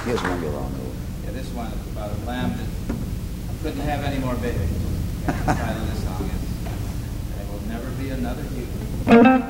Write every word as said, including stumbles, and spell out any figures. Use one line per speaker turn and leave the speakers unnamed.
Here's one you'll all know.
Yeah, this one is about a lamb that couldn't have any more babies. And the title of this song is "There Will Never Be Another You."